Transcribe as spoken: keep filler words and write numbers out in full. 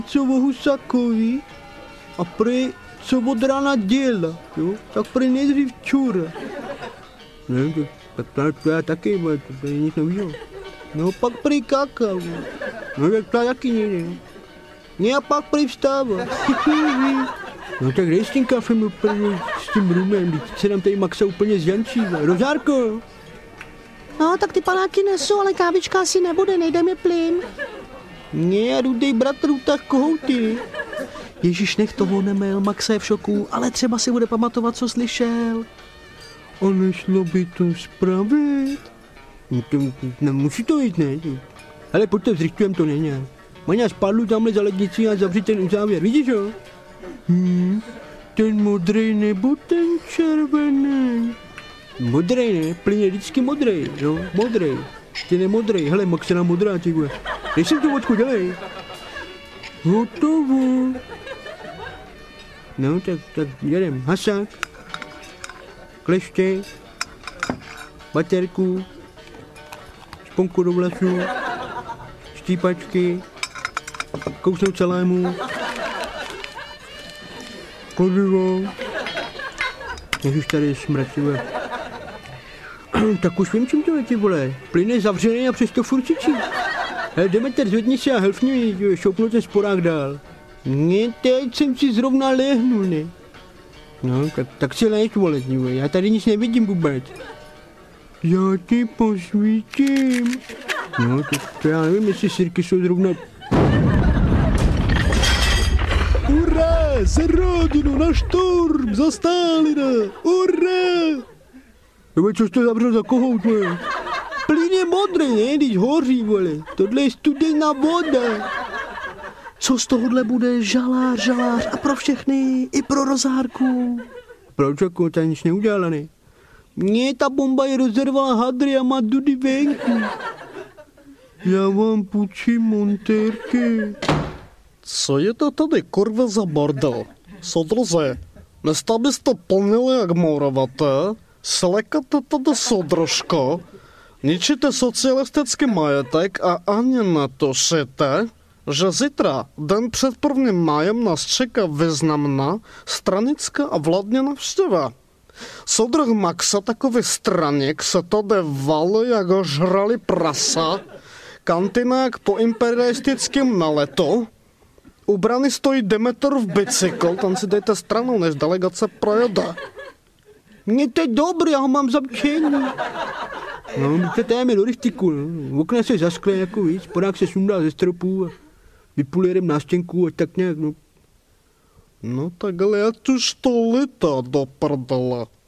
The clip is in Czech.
co o Husákovi a prý co od rána děla, jo? Tak prý nejdřív čura. Ne, to, tak to, to já taky, to, to je nic novýho. No pak prý kakal, no tak to já taky nejde. Ne a pak prý vstává. No tak dej s tím kafem úplně, s tím rumem, teď se nám tady Maxa úplně zjančí. Rozárko! No, tak ty panáky nesu, ale kávička asi nebude, nejde mi plyn. Ne, rudej bratru, tak kohouty. Ježíš, nech toho nemel, Maxa je v šoku, ale třeba si bude pamatovat, co slyšel. A nešlo by to spravit? No to, nemusí to jít, ne? Ale pojďte, zrychtujem to, ne? Maňa, spadlu tamhle za lednici a zavři ten uzávěr, vidíš ho? Hmm, ten modrej nebo ten červený? Modrej, ne? Plyn je vždycky modrej, jo? Modrej. Ten je modrej, hele, Maxena modrá, ty vole. Dej si tu vodku, dělej. Hotovo. No, tak, tak jedem. Hasák. Kleště. Baterku. Šponku do vlasů. Štípačky. Kousnout salámu. Kladivo. Nech už tady smrad, ty vole. Tak už vím, čím to je, ty vole. Plyn je zavřený a přesto furt cičí. Hele, Demeter, zvedni se a helfni, šoupnu ten sporák dál. Ne, teď jsem si zrovna lehnul, ne? No, tak, tak si léž, vole, vole, já tady nic nevidím vůbec. Já ti posvítím. No, to, to já nevím, jestli sirky jsou zrovna... Ura, za rodinu, na šturm, za Stalina, ura! Nebo což to zavřel za kohout, vole? Plyn je modrý, ne, když hoří, vole. Tohle je studená voda. Co z tohohle bude žalář, žalář a pro všechny, i pro Rozárku. Proč, jako, ta nic neudělala, ne? Ne, ta bomba je rozervala hadry a má dudy venku. Já vám půjčím montérky. Co je to tady, kurva, za bordel? Soudruze, místo byste plnili jak mouravaté, slekate tady soudružko, ničíte socialistický majetek a ani netušíte, že zítra, den před prvním májem, nás čeká významná stranická a vládní návštěva. Soudruh Maxa, takový straník, se tady valí, jak ho žrali prasa, kantina jak po imperialistickém naletu, u brany stojí Demeter v bicykl, tam si dejte stranou, než delegace projede. Mně to je dobrý, já ho mám zamčený. No, to téme do rychtiku, no. Okna se zaskle jako víc, podák se sundá ze stropů a vypulérem na stěnku a tak nějak, no. No tak ale já už to lítá do prdele.